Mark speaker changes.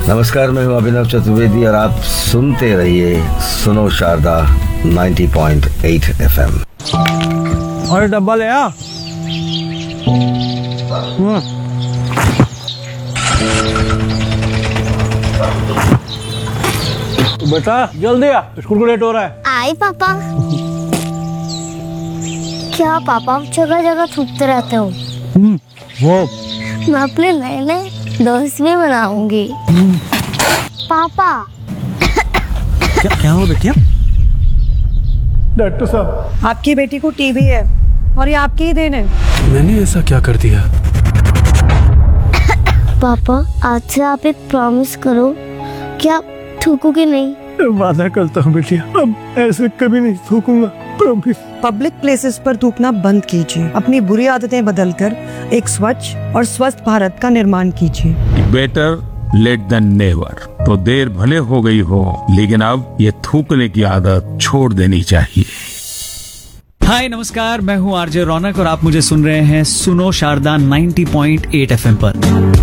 Speaker 1: नमस्कार, मैं हूं अभिनव चतुर्वेदी और आप सुनते रहिए सुनो शारदा 90.8 FM।
Speaker 2: और डब्बा ले आ। बेटा जल्दी आ, स्कूल को लेट हो रहा है।
Speaker 3: आई पापा। क्या पापा जगह जगह थूकते रहते हो?
Speaker 2: वो
Speaker 3: मैं अपने नए नए दोस्त भी बनाऊंगी। पापा
Speaker 2: क्या हुआ बेटिया?
Speaker 4: डॉक्टर साहब,
Speaker 5: आपकी बेटी को टीबी है और ये आपकी ही देन है।
Speaker 4: मैंने ऐसा क्या कर दिया?
Speaker 3: पापा आज से आप एक प्रॉमिस करो कि आप थूकोगे नहीं।
Speaker 4: वादा करता हूँ बेटिया, अब ऐसे कभी नहीं थूकूंगा, प्रॉमिस।
Speaker 5: पब्लिक प्लेसेस पर थूकना बंद कीजिए। अपनी बुरी आदतें बदलकर एक स्वच्छ और स्वस्थ भारत का निर्माण कीजिए।
Speaker 6: Better late then never. तो देर भले हो गई हो, लेकिन अब ये थूकने की आदत छोड़ देनी चाहिए।
Speaker 7: हाय नमस्कार, मैं हूँ आरजे रौनक और आप मुझे सुन रहे हैं सुनो शारदा 90.8 FM पर।